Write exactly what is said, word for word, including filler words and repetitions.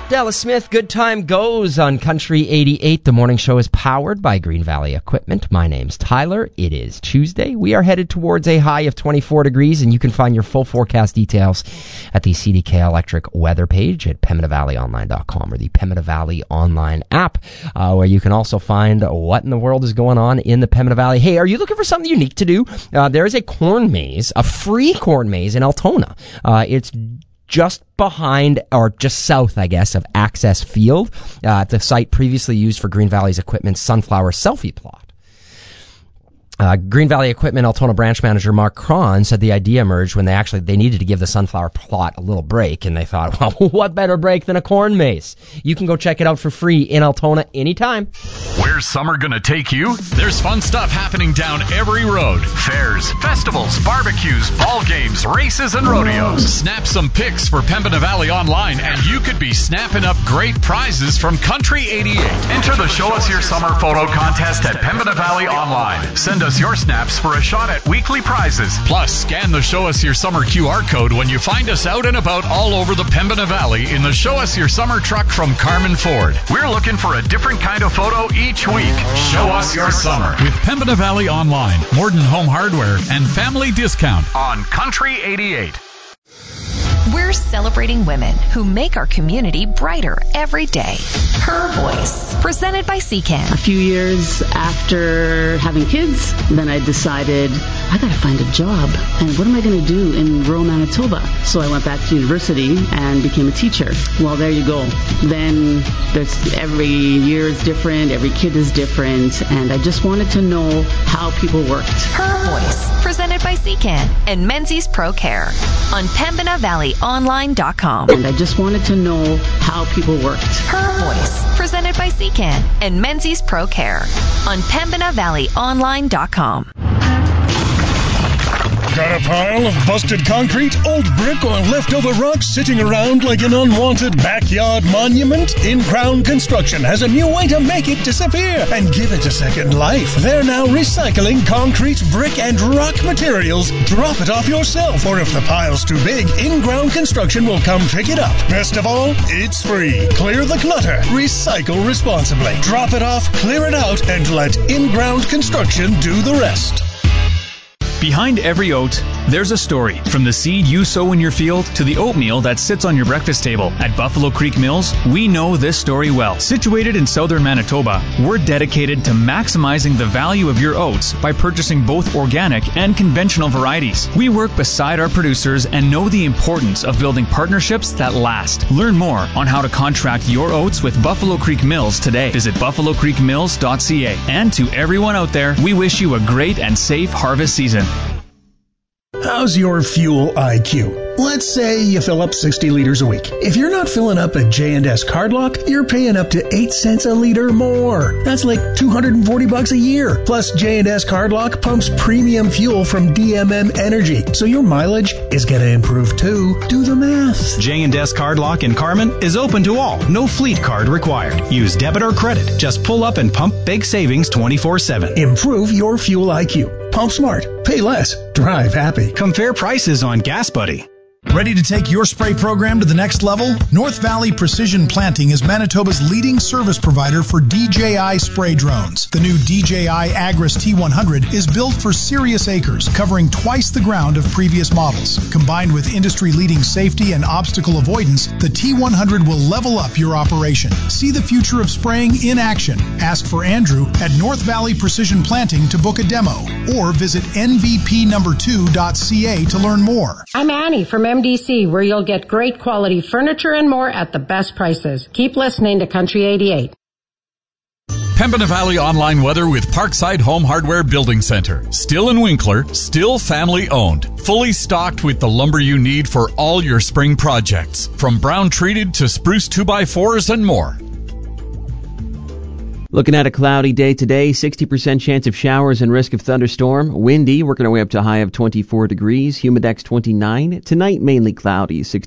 Dallas Smith, Good Time Goes on Country eighty-eight. The morning show is powered by Green Valley Equipment. My name's Tyler. It is Tuesday. We are headed towards a high of twenty-four degrees, and you can find your full forecast details at the C D K Electric weather page at Pembina Valley Online dot com or the Pembina Valley Online app, uh, where you can also find what in the world is going on in the Pembina Valley. Hey, are you looking for something unique to do? Uh, there is a corn maze, a free corn maze in Altona. Uh, it's just behind, or just south, I guess, of Access Field, uh, the site previously used for Green Valley's Equipment sunflower selfie plot. Uh, Green Valley Equipment Altona branch manager Mark Cron said the idea emerged when they actually they needed to give the sunflower plot a little break, and they thought, well, what better break than a corn maze? You can go check it out for free in Altona anytime. Where's summer gonna take you? There's fun stuff happening down every road. Fairs, festivals, barbecues, ball games, races, and rodeos. Snap some pics for Pembina Valley Online, and you could be snapping up great prizes from Country eighty-eight. Enter the Show Us Your Summer photo contest at Pembina Valley Online. Send us your snaps for a shot at weekly prizes. Plus, scan the Show Us Your Summer Q R code when you find us out and about all over the Pembina Valley in the Show Us Your Summer truck from Carmen Ford. We're looking for a different kind of photo each week. Show Us Your Summer with Pembina Valley Online, Morden Home Hardware, and Family Discount on Country eighty-eight. We're celebrating women who make our community brighter every day. Her Voice, presented by C C A N. A few years after having kids, then I decided I got to find a job. And what am I going to do in rural Manitoba? So I went back to university and became a teacher. Well, there you go. Then there's every year is different, every kid is different, and I just wanted to know how people worked. Her Voice, presented by C C A N and Menzies Pro Care on Pembina Valley Online dot com. And I just wanted to know how people worked. Her Voice, presented by C C A N and Menzies Pro Care on Pembina Valley Online dot com. Got a pile of busted concrete, old brick, or leftover rocks sitting around like an unwanted backyard monument? In-Crown Construction has a new way to make it disappear and give it a second life. They're now recycling concrete, brick, and rock materials. Drop it off yourself, or if the pile's too big, In-Crown Construction will come pick it up. Best of all, it's free. Clear the clutter. Recycle responsibly. Drop it off, clear it out, and let In-Ground Construction do the rest. Behind every oat, there's a story. From the seed you sow in your field to the oatmeal that sits on your breakfast table. At Buffalo Creek Mills, we know this story well. Situated in southern Manitoba, we're dedicated to maximizing the value of your oats by purchasing both organic and conventional varieties. We work beside our producers and know the importance of building partnerships that last. Learn more on how to contract your oats with Buffalo Creek Mills today. Visit buffalo creek mills dot c a. And to everyone out there, we wish you a great and safe harvest season. How's your fuel I Q? Let's say you fill up sixty liters a week. If you're not filling up at J and S Cardlock, you're paying up to eight cents a liter more. That's like two hundred forty bucks a year. Plus, J and S Cardlock pumps premium fuel from D M M Energy, so your mileage is going to improve too. Do the math. J and S Cardlock in Carmen is open to all. No fleet card required. Use debit or credit. Just pull up and pump big savings twenty-four seven. Improve your fuel I Q. Pump smart. Pay less. Drive happy. Compare prices on Gas Buddy. Ready to take your spray program to the next level? North Valley Precision Planting is Manitoba's leading service provider for D J I spray drones. The new D J I Agris T one hundred is built for serious acres, covering twice the ground of previous models. Combined with industry-leading safety and obstacle avoidance, the T one hundred will level up your operation. See the future of spraying in action. Ask for Andrew at North Valley Precision Planting to book a demo, or visit N V P number two dot c a to learn more. I'm Annie from M D C, where you'll get great quality furniture and more at the best prices. Keep listening to Country eighty-eight. Pembina Valley Online weather with Parkside Home Hardware Building Center. Still in Winkler, still family owned. Fully stocked with the lumber you need for all your spring projects. From brown treated to spruce two by fours and more. Looking at a cloudy day today, sixty percent chance of showers and risk of thunderstorm. Windy, working our way up to a high of twenty-four degrees. Humidex twenty-nine. Tonight, mainly cloudy, sixty